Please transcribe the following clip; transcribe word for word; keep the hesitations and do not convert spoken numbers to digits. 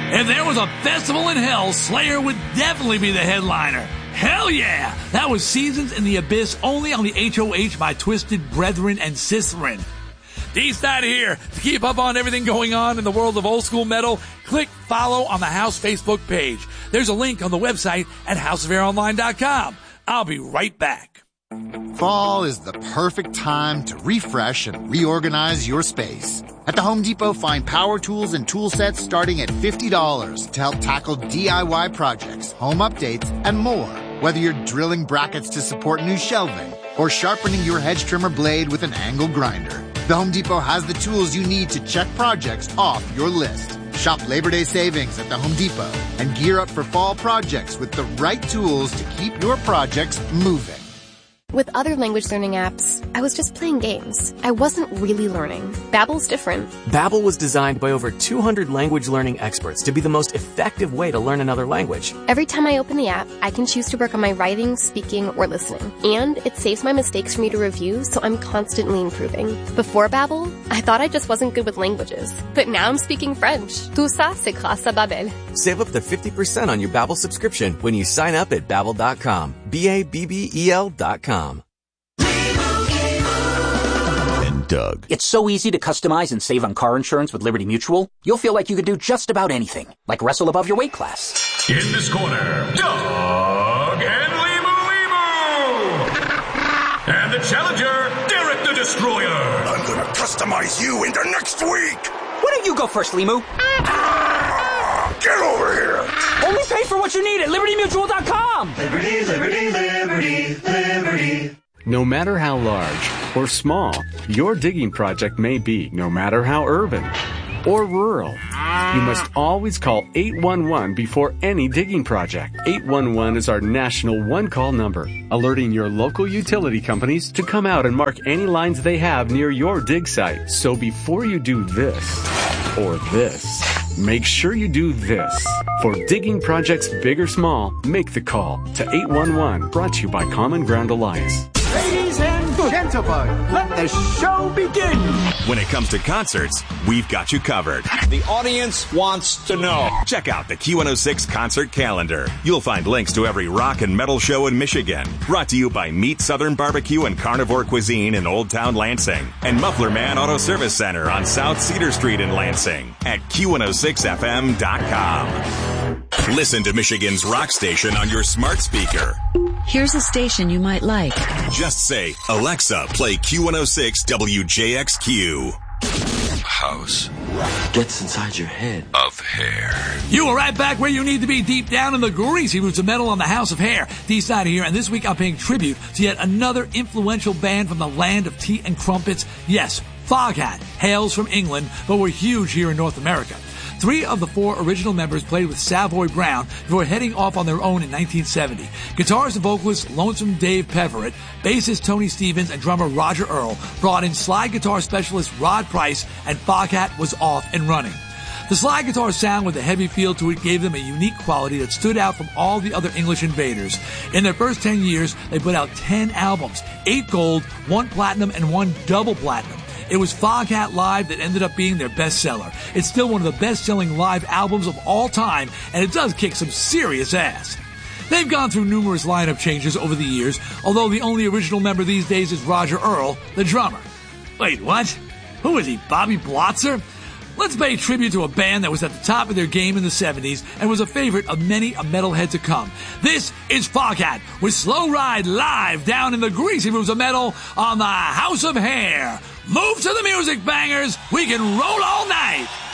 If there was a festival in hell, Slayer would definitely be the headliner. Hell yeah! That was Seasons in the Abyss, only on the H O H by Twisted Brethren and Sisterin. D-Side here. To keep up on everything going on in the world of old school metal, click follow on the House Facebook page. There's a link on the website at house of air online dot com. I'll be right back. Fall is the perfect time to refresh and reorganize your space. At the Home Depot, find power tools and tool sets starting at fifty dollars to help tackle D I Y projects, home updates, and more. Whether you're drilling brackets to support new shelving or sharpening your hedge trimmer blade with an angle grinder, the Home Depot has the tools you need to check projects off your list. Shop Labor Day savings at the Home Depot and gear up for fall projects with the right tools to keep your projects moving. With other language learning apps, I was just playing games. I wasn't really learning. Babbel's different. Babbel was designed by over two hundred language learning experts to be the most effective way to learn another language. Every time I open the app, I can choose to work on my writing, speaking, or listening. And it saves my mistakes for me to review, so I'm constantly improving. Before Babbel, I thought I just wasn't good with languages. But now I'm speaking French. Tout ça, c'est grâce à Babbel. Save up to fifty percent on your Babbel subscription when you sign up at babbel dot com. B A B B E L dot com. And Doug. It's so easy to customize and save on car insurance with Liberty Mutual. You'll feel like you could do just about anything, like wrestle above your weight class. In this corner, Doug and Limu Limu. And the challenger, Derek the Destroyer. I'm gonna customize you into next week. Why don't you go first, Limu? Ah, get over here. Only pay for what you need at liberty mutual dot com. Liberty, liberty, liberty, liberty. No matter how large or small your digging project may be, no matter how urban or rural, you must always call eight one one before any digging project. eight one one is our national one-call number, alerting your local utility companies to come out and mark any lines they have near your dig site. So before you do this or this, make sure you do this. For digging projects big or small, make the call to eight one one, brought to you by Common Ground Alliance. Ladies and gentlemen, let the show begin. When it comes to concerts, we've got you covered. The audience wants to know. Check out the Q one oh six concert calendar. You'll find links to every rock and metal show in Michigan. Brought to you by Meat Southern Barbecue and Carnivore Cuisine in Old Town Lansing. And Muffler Man Auto Service Center on South Cedar Street in Lansing at Q one oh six F M dot com. Listen to Michigan's rock station on your smart speaker. Here's a station you might like. Just say, Alexa, play Q one oh six W J X Q. House gets inside your head of hair. You are right back where you need to be, deep down in the greasy roots of metal on the House of Hair. D-Side here, and this week I'm paying tribute to yet another influential band from the land of tea and crumpets. Yes, Foghat hails from England, but were huge here in North America. Three of the four original members played with Savoy Brown before heading off on their own in nineteen seventy. Guitarist and vocalist Lonesome Dave Peverett, bassist Tony Stevens, and drummer Roger Earl brought in slide guitar specialist Rod Price, and Foghat was off and running. The slide guitar sound with a heavy feel to it gave them a unique quality that stood out from all the other English invaders. In their first ten years, they put out ten albums, eight gold, one platinum, and one double platinum. It was Foghat Live that ended up being their bestseller. It's still one of the best-selling live albums of all time, and it does kick some serious ass. They've gone through numerous lineup changes over the years, although the only original member these days is Roger Earl, the drummer. Wait, what? Who is he, Bobby Blotzer? Let's pay tribute to a band that was at the top of their game in the seventies and was a favorite of many a metalhead to come. This is Foghat with Slow Ride live down in the greasy roots of metal on the House of Hair. Move to the music, bangers. We can roll all night.